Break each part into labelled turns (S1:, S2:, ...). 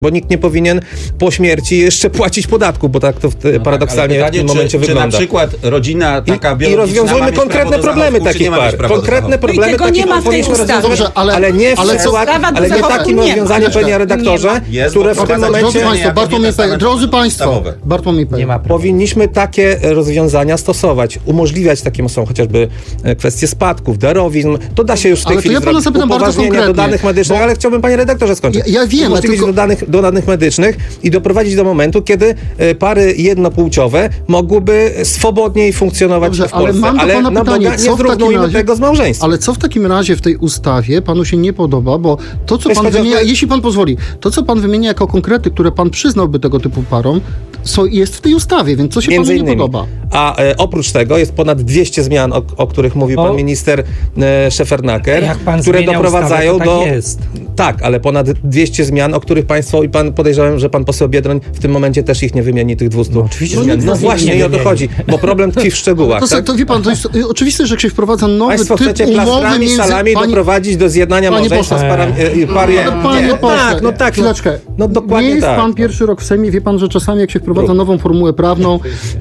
S1: Bo nikt nie powinien po śmierci jeszcze płacić podatku, bo tak to paradoksalnie w tym momencie wygląda.
S2: Czy na przykład rodzina taka biologiczna...
S1: I rozwiązujmy konkretne problemy takich par. Konkretne problemy takich par powinniśmy rozwiązywać, ale nie takim rozwiązaniem, panie redaktorze, które w tym momencie...
S3: Drodzy Państwo, Bartłomiej P.
S1: Powinniśmy takie rozwiązania stosować, umożliwiać takim osobom chociażby kwestie spadków, darowizn. To da się już w tej chwili zrobić upoważnienia do danych medycznych, ale chciałbym, panie redaktorze, skończyć.
S3: Ja wiem,
S1: do danych medycznych i doprowadzić do momentu, kiedy pary jednopłciowe mogłyby swobodniej funkcjonować w Polsce. Ale na Boga nie zrównujmy tego z małżeństwem.
S3: Ale co w takim razie w tej ustawie panu się nie podoba? Bo to, co pan wymienia, jeśli pan pozwoli, to, co pan wymienia jako konkrety, które pan przyznałby tego typu parom, jest w tej ustawie, więc co się panu nie podoba?
S1: A oprócz tego jest ponad 200 zmian, o których mówił pan minister Szefernaker, które doprowadzają
S4: ustawę, to tak jest.
S1: Tak, ale ponad 200 zmian, o których państwo i pan, podejrzewam, że pan poseł Biedroń w tym momencie też ich nie wymieni, tych 200 zmian. No właśnie, i o to chodzi, bo problem tkwi w szczegółach.
S3: To wie pan, to jest oczywiste, że jak się wprowadza nowy
S1: państwo
S3: typ
S1: chcecie
S3: umowy
S1: plastrami, salami doprowadzić do zjednania małżeństwa z parami...
S3: Panie pośle,
S1: tak,
S3: chwileczkę.
S1: No dokładnie
S3: nie jest pan pierwszy rok w Sejmie, wie pan, że czasami jak się wprowadza nową formułę prawną,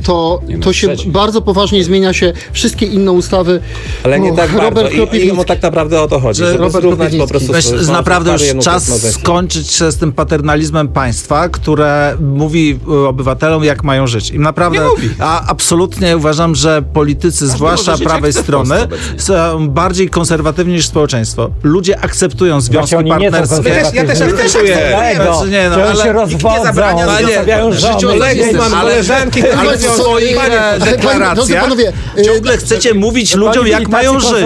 S3: to się bardzo poważnie zmienia się wszystkie inne ustawy.
S1: Ale nie tak bardzo. I tak naprawdę o to chodzi.
S2: Naprawdę już czas skończyć się z tym paternalizmem państwa, które mówi obywatelom, jak mają żyć. I naprawdę, absolutnie uważam, że politycy, zwłaszcza prawej strony, są bardziej konserwatywni niż społeczeństwo. Ludzie akceptują związki partnerskie.
S1: Ja też akceptuję.
S4: Że się rozwodzą, zostawiają
S1: koleżanki,
S2: ale w swoich deklaracjach ciągle chcecie mówić ludziom, jak mają żyć.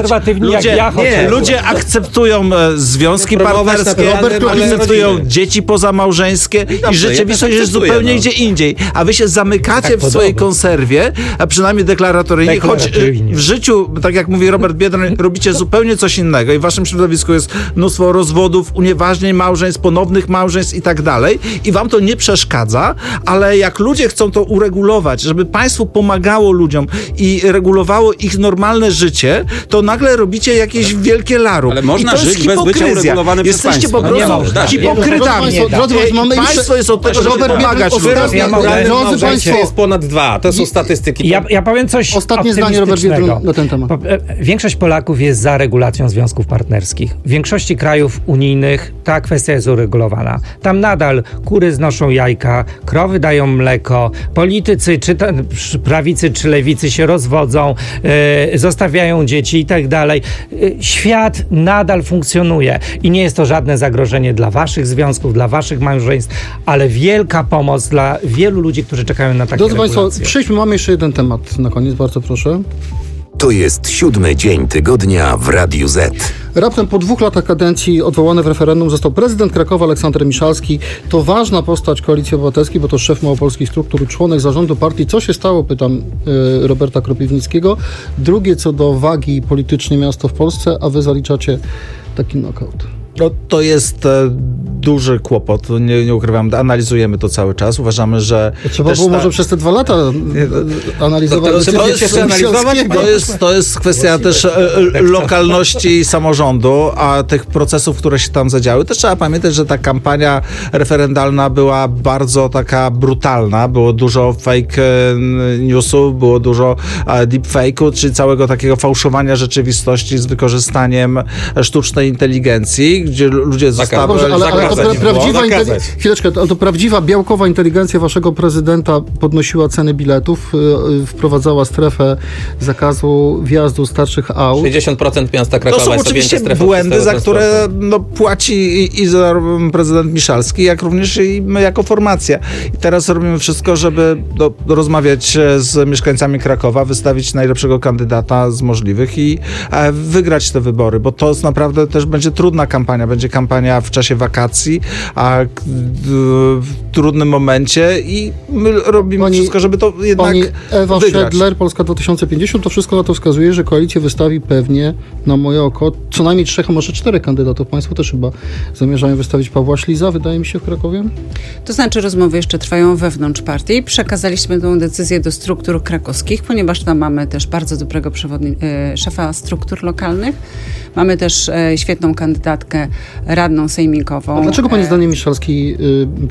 S2: Ludzie akceptują związki partnerskie, akceptują dzieci pozamałżeńskie i rzeczywistość jest zupełnie gdzie indziej. A wy się zamykacie w swojej konserwie, a przynajmniej deklaratoryjnie, choć w życiu, tak jak mówi Robert Biedroń, robicie zupełnie coś innego i w waszym środowisku jest mnóstwo rozwodów, unieważnień małżeństw, ponownych małżeństw i tak dalej i wam to nie przeszkadza, ale jak ludzie chcą to uregulować, żeby państwo pomagało ludziom i regulowało ich normalne życie, to nagle robicie jakieś wielkie larum. Ale można żyć bez bycia uregulowanym przez państwo. Jesteście po prostu hipokrytami. Państwo jest od tego, żeby pomagać ludziom.
S1: Drodzy państwo, jest ponad 2. To są statystyki.
S4: Ja powiem coś
S3: ostatnie zdanie, Robert Biedroń, na ten temat.
S4: Większość Polaków jest za regulacją związków partnerskich. W większości krajów unijnych ta kwestia jest uregulowana. Tam nadal kury znoszą jajka, krowy dają mleko, politycy, czy prawicy, czy lewicy się rozwodzą, zostawiają dzieci i tak dalej. Świat nadal funkcjonuje i nie jest to żadne zagrożenie dla waszych związków, dla waszych małżeństw, ale wielka pomoc dla wielu ludzi, którzy czekają na takie regulacje.
S3: Drodzy Państwo, mamy jeszcze jeden temat na koniec, bardzo proszę.
S5: To jest 7. dzień tygodnia w Radiu Z.
S3: Raptem po 2 latach kadencji odwołany w referendum został prezydent Krakowa Aleksander Miszalski. To ważna postać Koalicji Obywatelskiej, bo to szef małopolskich struktur, członek zarządu partii. Co się stało? Pytam Roberta Kropiwnickiego. Drugie co do wagi politycznej miasto w Polsce, a wy zaliczacie taki knockout.
S2: No, to jest duży kłopot, nie ukrywam, analizujemy to cały czas, uważamy, że...
S3: Trzeba było może przez te 2 lata analizować...
S2: To jest kwestia też lokalności i samorządu, a tych procesów, które się tam zadziały. Też trzeba pamiętać, że ta kampania referendalna była bardzo taka brutalna, było dużo fake newsów, było dużo deepfake'u, czyli całego takiego fałszowania rzeczywistości z wykorzystaniem sztucznej inteligencji, gdzie ludzie zostali...
S3: Chwileczkę, to prawdziwa białkowa inteligencja waszego prezydenta podnosiła ceny biletów, wprowadzała strefę zakazu wjazdu starszych aut.
S1: 60% miasta Krakowa.
S2: To są oczywiście błędy, za które płaci i prezydent Miszalski, jak również i my jako formacja. I teraz robimy wszystko, żeby rozmawiać z mieszkańcami Krakowa, wystawić najlepszego kandydata z możliwych i wygrać te wybory, bo to naprawdę też będzie trudna kampania. Będzie kampania w czasie wakacji, a w trudnym momencie i my robimy wszystko, żeby to jednak
S3: Pani Ewa
S2: wygrać.
S3: Szedler, Polska 2050, to wszystko na to wskazuje, że koalicja wystawi pewnie, na moje oko, co najmniej 3, a może 4 kandydatów. Państwo też chyba zamierzają wystawić Pawła Śliza, wydaje mi się, w Krakowie?
S6: To znaczy rozmowy jeszcze trwają wewnątrz partii. Przekazaliśmy tę decyzję do struktur krakowskich, ponieważ tam mamy też bardzo dobrego szefa struktur lokalnych. Mamy też świetną kandydatkę radną sejmikową.
S3: A dlaczego pani zdaniem Miszalski